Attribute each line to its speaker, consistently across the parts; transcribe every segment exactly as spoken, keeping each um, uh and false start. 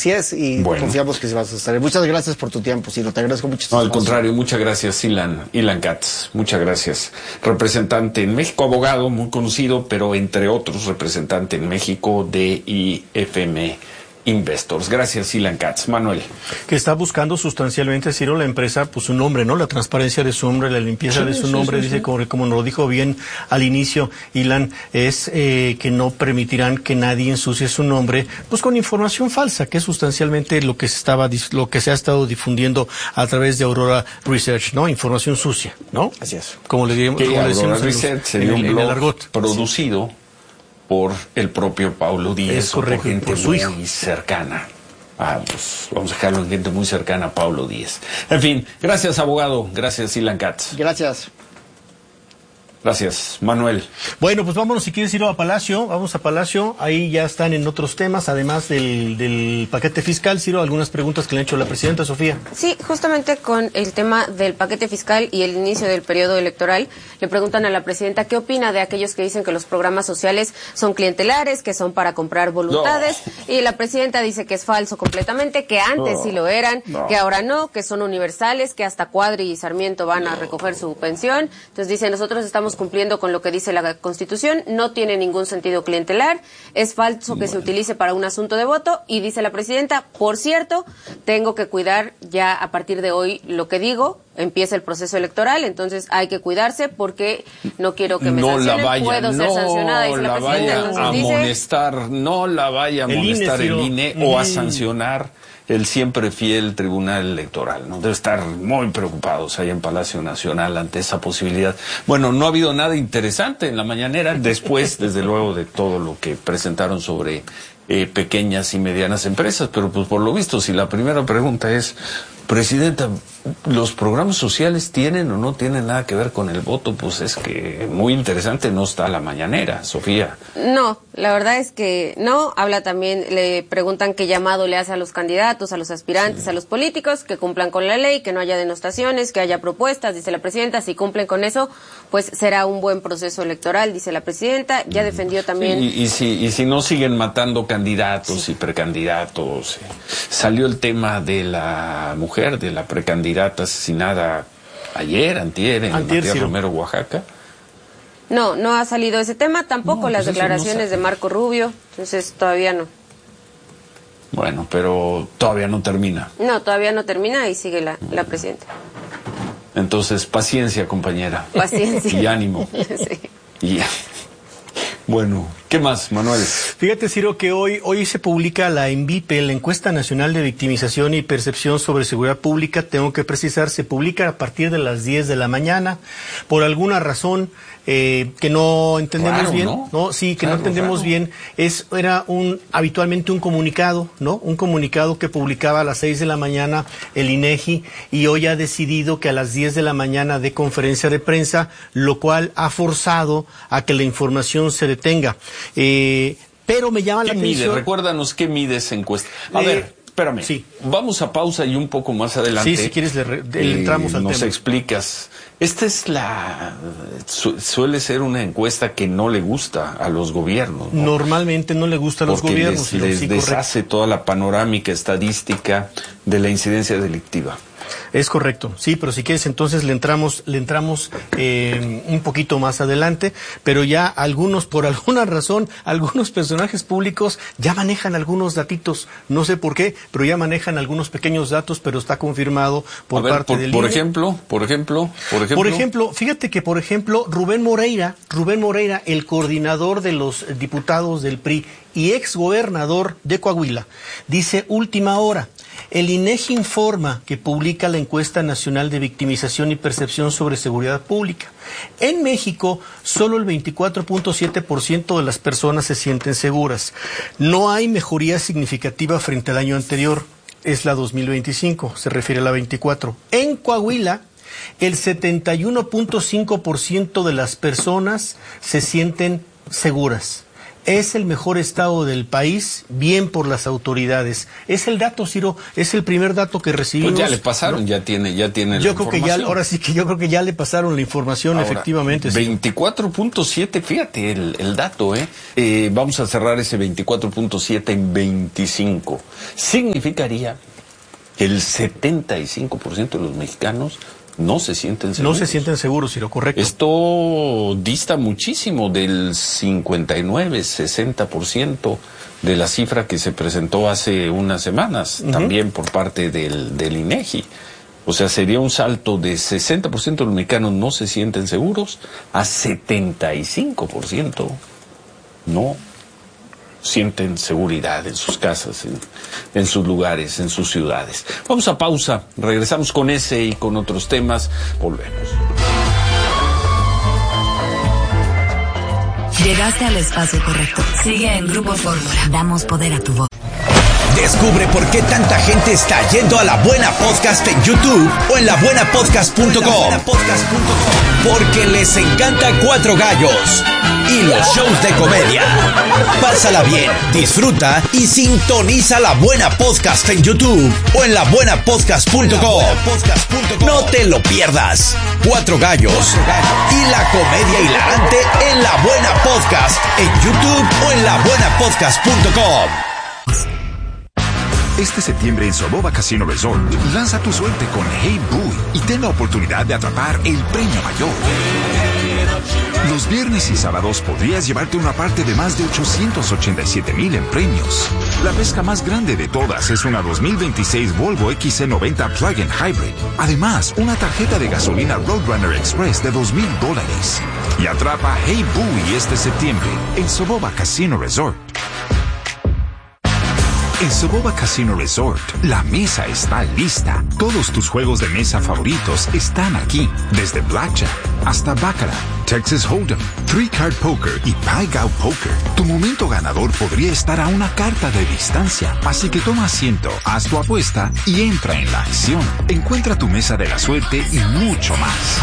Speaker 1: Así es, y bueno, confiamos que se va a sostener. Muchas gracias por tu tiempo, Ciro, te agradezco mucho.
Speaker 2: No, al contrario, muchas gracias, Ilan, Ilan Katz, muchas gracias. Representante en México, abogado muy conocido, pero entre otros, representante en México de I F M Investors. Gracias, Ilan Katz. Manuel.
Speaker 3: Que está buscando sustancialmente, Ciro, la empresa, pues su nombre, ¿no? La transparencia de su nombre, la limpieza sí, de su sí, nombre, sí, dice, sí. Como, como nos lo dijo bien al inicio, Ilan, es eh, que no permitirán que nadie ensucie su nombre, pues con información falsa, que es sustancialmente lo que se estaba, lo que se ha estado difundiendo a través de Aurora Research, ¿no? Información sucia, ¿no?
Speaker 1: Así es.
Speaker 3: Como le, como
Speaker 2: que
Speaker 3: le
Speaker 2: Aurora Research sería un blog producido
Speaker 3: sí.
Speaker 2: por el propio Paulo Díez,
Speaker 3: es correcto,
Speaker 2: por gente
Speaker 3: por su
Speaker 2: muy
Speaker 3: hijo.
Speaker 2: cercana. Ah, pues vamos a dejarlo en gente muy cercana a Paulo Díez. En fin, gracias, abogado. Gracias, Ilan Katz.
Speaker 1: Gracias.
Speaker 3: Gracias, Manuel. Bueno, pues vámonos, si quieres ir a Palacio, vamos a Palacio, ahí ya están en otros temas, además del, del paquete fiscal. Ciro, algunas preguntas que le ha hecho la presidenta, Sofía.
Speaker 4: Sí, justamente con el tema del paquete fiscal y el inicio del periodo electoral, le preguntan a la presidenta qué opina de aquellos que dicen que los programas sociales son clientelares, que son para comprar voluntades, no. Y la presidenta dice que es falso completamente, que antes no. sí lo eran, no. que ahora no, que son universales, que hasta Cuadri y Sarmiento van no. a recoger su pensión. Entonces dice, nosotros estamos cumpliendo con lo que dice la Constitución, no tiene ningún sentido clientelar, es falso que bueno. se utilice para un asunto de voto, y dice la presidenta, por cierto, tengo que cuidar ya a partir de hoy lo que digo, empieza el proceso electoral, entonces hay que cuidarse porque no quiero que me
Speaker 2: no
Speaker 4: sancionen,
Speaker 2: la vaya,
Speaker 4: puedo ser
Speaker 2: no
Speaker 4: sancionada, dice la,
Speaker 2: la
Speaker 4: presidenta.
Speaker 2: vaya a
Speaker 4: dice,
Speaker 2: amonestar, no la vaya a amonestar el I N E, el I N E o a sancionar el siempre fiel Tribunal Electoral, ¿no? Debe estar muy preocupados ahí en Palacio Nacional ante esa posibilidad. Bueno, no ha habido nada interesante en la mañanera, después, desde luego, de todo lo que presentaron sobre eh, pequeñas y medianas empresas, pero pues por lo visto, si la primera pregunta es, presidenta, ¿los programas sociales tienen o no tienen nada que ver con el voto? Pues es que muy interesante no está la mañanera, Sofía.
Speaker 4: No, la verdad es que no. Habla también, le preguntan qué llamado le hace a los candidatos, a los aspirantes, sí. a los políticos, que cumplan con la ley, que no haya denostaciones, que haya propuestas, dice la presidenta. Si cumplen con eso, pues será un buen proceso electoral, dice la presidenta. Ya defendió también...
Speaker 2: Sí, y, y, si, y si no siguen matando candidatos sí. y precandidatos. Salió el tema de la mujer, de la precandidata asesinada ayer, antier, en
Speaker 3: Antier,
Speaker 2: Matías
Speaker 3: sí.
Speaker 2: Romero, Oaxaca.
Speaker 4: No, no ha salido ese tema, tampoco no, las pues declaraciones no de Marco Rubio, entonces todavía no.
Speaker 2: Bueno, pero todavía no termina.
Speaker 4: No, todavía no termina y sigue la, la presidenta.
Speaker 2: Entonces, paciencia, compañera.
Speaker 4: Paciencia.
Speaker 2: Y ánimo.
Speaker 4: Sí.
Speaker 2: Y... Bueno, ¿qué más, Manuel?
Speaker 3: Fíjate, Ciro, que hoy, hoy se publica la ENVIPE, la Encuesta Nacional de Victimización y Percepción sobre Seguridad Pública. Tengo que precisar, se publica a partir de las diez de la mañana. Por alguna razón eh, que no entendemos
Speaker 2: claro,
Speaker 3: bien,
Speaker 2: ¿no?
Speaker 3: ¿no? Sí, que
Speaker 2: claro,
Speaker 3: no entendemos
Speaker 2: claro.
Speaker 3: bien. Es, era un, habitualmente un comunicado, ¿no? Un comunicado que publicaba a las seis de la mañana el INEGI, y hoy ha decidido que a las diez de la mañana dé conferencia de prensa, lo cual ha forzado a que la información se detenga. Eh, pero me llama la
Speaker 2: ¿Qué
Speaker 3: atención...
Speaker 2: mide? Recuérdanos qué mide esa encuesta. A eh, ver, espérame.
Speaker 3: Sí.
Speaker 2: Vamos a pausa y un poco más adelante.
Speaker 3: Sí, si quieres le, le entramos
Speaker 2: eh,
Speaker 3: al
Speaker 2: nos
Speaker 3: tema.
Speaker 2: Nos explicas. Esta es la... Su, suele ser una encuesta que no le gusta a los gobiernos, ¿no?
Speaker 3: Normalmente no le gusta a los
Speaker 2: Porque
Speaker 3: gobiernos.
Speaker 2: les, les
Speaker 3: sí,
Speaker 2: deshace correcto. Toda la panorámica estadística de la incidencia delictiva.
Speaker 3: Es correcto, sí, pero si quieres entonces le entramos, le entramos eh, un poquito más adelante, pero ya algunos, por alguna razón, algunos personajes públicos ya manejan algunos datitos, no sé por qué, pero ya manejan algunos pequeños datos, pero está confirmado por
Speaker 2: ver,
Speaker 3: parte
Speaker 2: por,
Speaker 3: del
Speaker 2: por
Speaker 3: I N E.
Speaker 2: ejemplo, por ejemplo, por ejemplo.
Speaker 3: Por ejemplo, fíjate que por ejemplo Rubén Moreira, Rubén Moreira, el coordinador de los diputados del P R I y ex gobernador de Coahuila, dice última hora. El INEGI informa que publica la Encuesta Nacional de Victimización y Percepción sobre Seguridad Pública. En México, solo el veinticuatro punto siete por ciento de las personas se sienten seguras. No hay mejoría significativa frente al año anterior. Es la dos mil veinticinco, se refiere a la veinticuatro. En Coahuila, el setenta y uno punto cinco por ciento de las personas se sienten seguras. es el mejor estado del país, bien por las autoridades. Es el dato, Ciro, es el primer dato que recibimos.
Speaker 2: Pues ya le pasaron, ¿no? ya tiene, ya tiene
Speaker 3: yo
Speaker 2: la
Speaker 3: creo
Speaker 2: información.
Speaker 3: que ya, ahora sí que yo creo que ya le pasaron la información, ahora, efectivamente.
Speaker 2: veinticuatro punto siete, fíjate el, el dato, ¿eh? eh. Vamos a cerrar ese veinticuatro punto siete en veinticinco. Significaría que el setenta y cinco por ciento de los mexicanos no se sienten seguros.
Speaker 3: No se sienten seguros, Ciro, correcto.
Speaker 2: Esto dista muchísimo del cincuenta y nueve, sesenta por ciento de la cifra que se presentó hace unas semanas, uh-huh. también por parte del, del INEGI. O sea, sería un salto de sesenta por ciento de los mexicanos no se sienten seguros a setenta y cinco por ciento no sienten seguridad en sus casas, en, en sus lugares, en sus ciudades. Vamos a pausa, regresamos con ese y con otros temas, volvemos.
Speaker 5: Llegaste al espacio correcto. Sigue en Grupo Fórmula. Damos poder a tu voz.
Speaker 6: Descubre por qué tanta gente está yendo a La Buena Podcast en YouTube o en la buena podcast punto com. Porque les encanta Cuatro Gallos y los shows de comedia. Pásala bien, disfruta y sintoniza La Buena Podcast en YouTube o en la buena podcast punto com. No te lo pierdas. Cuatro Gallos y la comedia hilarante en La Buena Podcast en YouTube o en la buena podcast punto com.
Speaker 7: Este septiembre en Soboba Casino Resort, lanza tu suerte con Hey Boy y ten la oportunidad de atrapar el premio mayor. Los viernes y sábados podrías llevarte una parte de más de ochocientos ochenta y siete mil en premios. La pesca más grande de todas es una dos mil veintiséis Volvo X C noventa Plug-in Hybrid. Además, una tarjeta de gasolina Roadrunner Express de dos mil dólares. Y atrapa Hey Boy este septiembre en Soboba Casino Resort. En Soboba Casino Resort, la mesa está lista. Todos tus juegos de mesa favoritos están aquí. Desde Blackjack hasta Baccarat, Texas Hold'em, Three Card Poker y Pai Gow Poker. Tu momento ganador podría estar a una carta de distancia. Así que toma asiento, haz tu apuesta y entra en la acción. Encuentra tu mesa de la suerte y mucho más.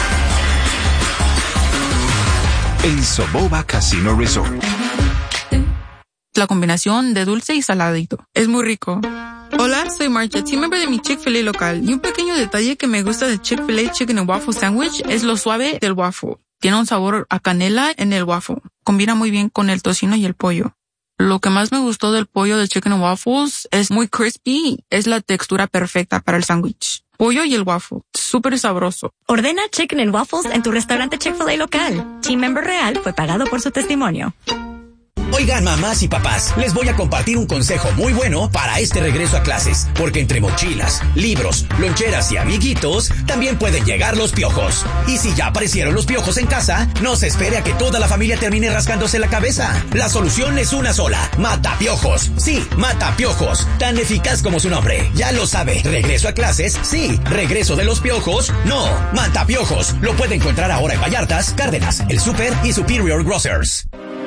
Speaker 7: En Soboba Casino Resort.
Speaker 8: La combinación de dulce y saladito. Es muy rico. Hola, soy Marcha, team member de mi Chick-fil-A local. Y un pequeño detalle que me gusta de Chick-fil-A Chicken and Waffle Sandwich es lo suave del waffle. Tiene un sabor a canela en el waffle. Combina muy bien con el tocino y el pollo. Lo que más me gustó del pollo de Chicken and Waffles es muy crispy. Es la textura perfecta para el sándwich. Pollo y el waffle. Súper sabroso.
Speaker 9: Ordena Chicken and Waffles en tu restaurante Chick-fil-A local. Team member real fue pagado por su testimonio.
Speaker 6: Oigan, mamás y papás, les voy a compartir un consejo muy bueno para este regreso a clases, porque entre mochilas, libros, loncheras y amiguitos, también pueden llegar los piojos. Y si ya aparecieron los piojos en casa, no se espere a que toda la familia termine rascándose la cabeza. La solución es una sola: Mata Piojos. Sí, Mata Piojos, tan eficaz como su nombre. Ya lo sabe, regreso a clases, sí, regreso de los piojos, no. Mata Piojos, lo puede encontrar ahora en Vallartas, Cárdenas, El Super y Superior Grocers.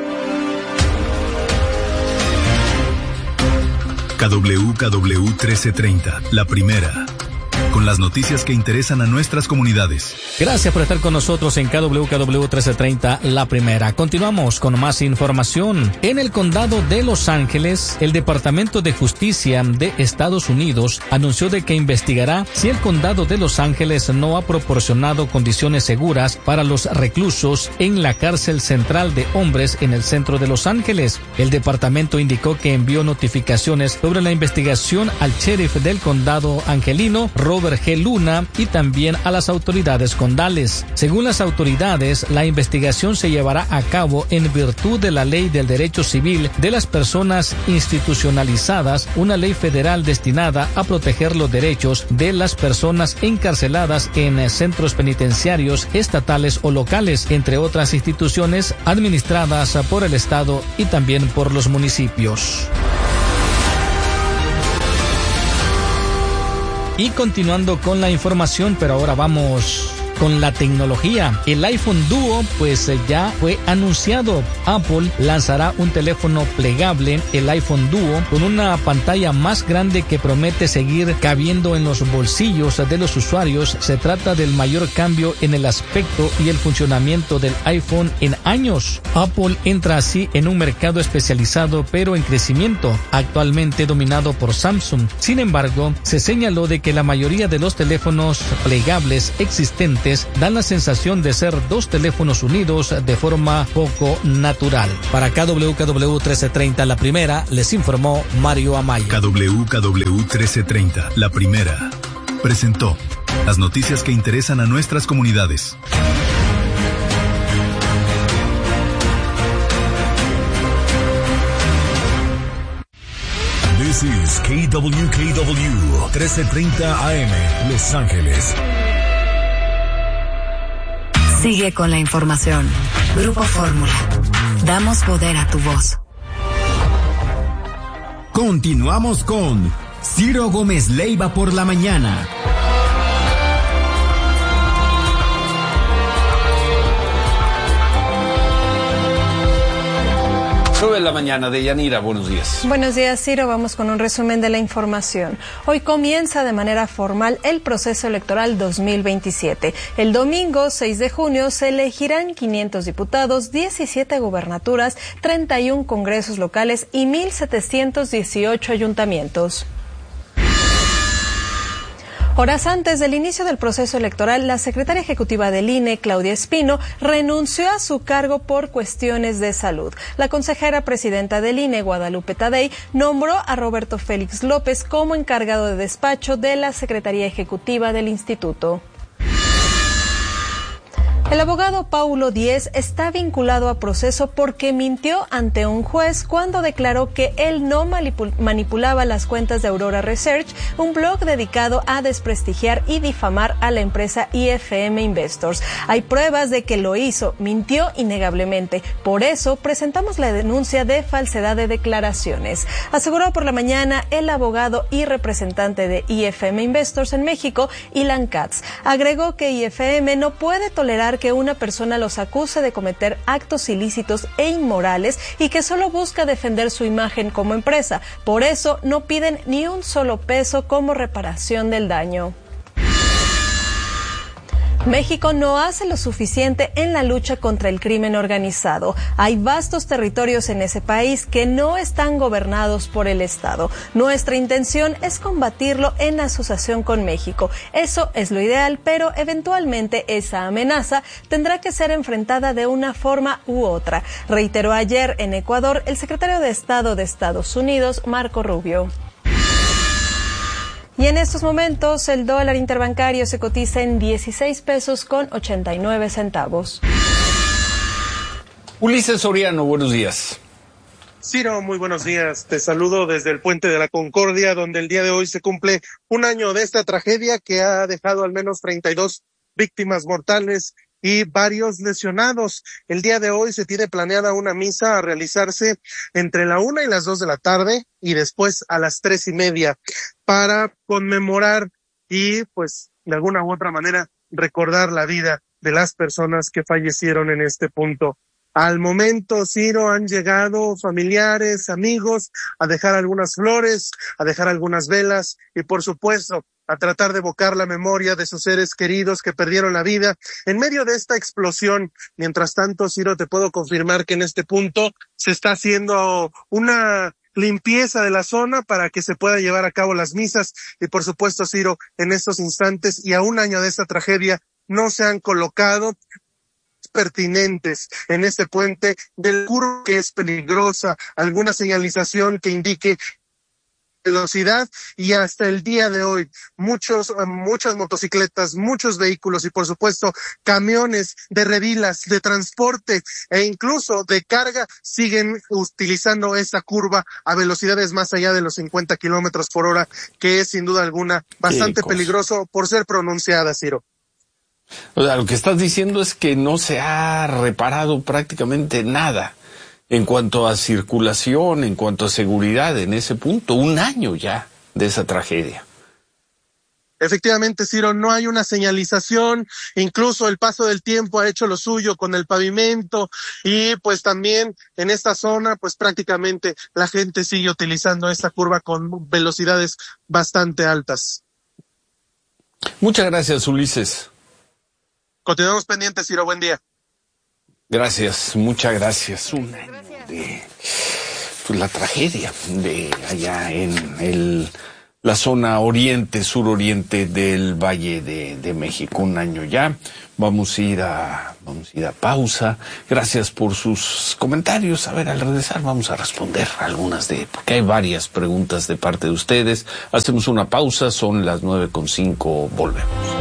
Speaker 10: K W K W trece treinta, la primera, con las noticias que interesan a nuestras comunidades.
Speaker 11: Gracias por estar con nosotros en K W K W trece treinta, la primera. Continuamos con más información. En el condado de Los Ángeles, el Departamento de Justicia de Estados Unidos anunció de que investigará si el condado de Los Ángeles no ha proporcionado condiciones seguras para los reclusos en la cárcel central de hombres en el centro de Los Ángeles. El departamento indicó que envió notificaciones sobre la investigación al sheriff del condado angelino, Robert G. Luna, y también a las autoridades condales. Según las autoridades, la investigación se llevará a cabo en virtud de la Ley del Derecho Civil de las Personas Institucionalizadas, una ley federal destinada a proteger los derechos de las personas encarceladas en centros penitenciarios estatales o locales, entre otras instituciones administradas por el Estado y también por los municipios. Y continuando con la información, pero ahora vamos con la tecnología. El iPhone Duo pues ya fue anunciado. Apple lanzará un teléfono plegable, el iPhone Duo, con una pantalla más grande que promete seguir cabiendo en los bolsillos de los usuarios. Se trata del mayor cambio en el aspecto y el funcionamiento del iPhone en años. Apple entra así en un mercado especializado pero en crecimiento, actualmente dominado por Samsung. Sin embargo, se señaló de que la mayoría de los teléfonos plegables existentes dan la sensación de ser dos teléfonos unidos de forma poco natural. Para K W K W trece treinta La Primera, les informó Mario Amaya.
Speaker 10: K W K W trece treinta La Primera presentó las noticias que interesan a nuestras comunidades.
Speaker 12: This is K W K W trece treinta A M, Los Ángeles.
Speaker 5: Sigue con la información. Grupo Fórmula. Damos poder a tu voz.
Speaker 13: Continuamos con Ciro Gómez Leiva por la mañana.
Speaker 2: nueve de la mañana de Yanira, buenos días.
Speaker 14: Buenos días, Ciro. Vamos con un resumen de la información. Hoy comienza de manera formal el proceso electoral dos mil veintisiete. El domingo seis de junio se elegirán quinientos diputados, diecisiete gubernaturas, treinta y uno congresos locales y mil setecientos dieciocho ayuntamientos. Horas antes del inicio del proceso electoral, la secretaria ejecutiva del I N E, Claudia Espino, renunció a su cargo por cuestiones de salud. La consejera presidenta del I N E, Guadalupe Tadei, nombró a Roberto Félix López como encargado de despacho de la Secretaría Ejecutiva del Instituto. El abogado Paulo Díez está vinculado a proceso porque mintió ante un juez cuando declaró que él no manipulaba las cuentas de Aurora Research, un blog dedicado a desprestigiar y difamar a la empresa I F M Investors. Hay pruebas de que lo hizo, mintió innegablemente. Por eso presentamos la denuncia de falsedad de declaraciones. Aseguró por la mañana el abogado y representante de I F M Investors en México, Ilan Katz. Agregó que I F M no puede tolerar que una persona los acuse de cometer actos ilícitos e inmorales y que solo busca defender su imagen como empresa. Por eso no piden ni un solo peso como reparación del daño. México no hace lo suficiente en la lucha contra el crimen organizado. Hay vastos territorios en ese país que no están gobernados por el Estado. Nuestra intención es combatirlo en asociación con México. Eso es lo ideal, pero eventualmente esa amenaza tendrá que ser enfrentada de una forma u otra, reiteró ayer en Ecuador el secretario de Estado de Estados Unidos, Marco Rubio. Y en estos momentos el dólar interbancario se cotiza en dieciséis pesos con ochenta y nueve centavos.
Speaker 2: Ulises Soriano, buenos días.
Speaker 15: Ciro, muy buenos días. Te saludo desde el Puente de la Concordia, donde el día de hoy se cumple un año de esta tragedia que ha dejado al menos treinta y dos víctimas mortales y varios lesionados. El día de hoy se tiene planeada una misa a realizarse entre la una y las dos de la tarde y después a las tres y media para conmemorar y pues de alguna u otra manera recordar la vida de las personas que fallecieron en este punto. Al momento, Ciro, han llegado familiares, amigos, a dejar algunas flores, a dejar algunas velas y por supuesto a tratar de evocar la memoria de sus seres queridos que perdieron la vida en medio de esta explosión. Mientras tanto, Ciro, te puedo confirmar que en este punto se está haciendo una limpieza de la zona para que se pueda llevar a cabo las misas y por supuesto, Ciro, en estos instantes y a un año de esta tragedia no se han colocado pertinentes en este puente del curvo que es peligrosa, alguna señalización que indique velocidad y hasta el día de hoy muchos muchas motocicletas, muchos vehículos y por supuesto camiones de revilas, de transporte e incluso de carga siguen utilizando esta curva a velocidades más allá de los cincuenta kilómetros por hora, que es sin duda alguna bastante peligroso por ser pronunciada, Ciro.
Speaker 2: O sea, lo que estás diciendo es que no se ha reparado prácticamente nada en cuanto a circulación, en cuanto a seguridad en ese punto, un año ya de esa tragedia.
Speaker 15: efectivamente, Ciro, no hay una señalización, incluso el paso del tiempo ha hecho lo suyo con el pavimento y pues también en esta zona pues prácticamente la gente sigue utilizando esta curva con velocidades bastante altas.
Speaker 2: Muchas gracias, Ulises.
Speaker 15: Continuamos pendientes, Ciro, buen día.
Speaker 2: Gracias, muchas gracias. Un año de pues, la tragedia de allá en el la zona oriente, suroriente del Valle de, de México. Un año ya. Vamos a ir a, vamos a ir a pausa. Gracias por sus comentarios. A ver, al regresar vamos a responder algunas de, porque hay varias preguntas de parte de ustedes. Hacemos una pausa, son las nueve con cinco, volvemos.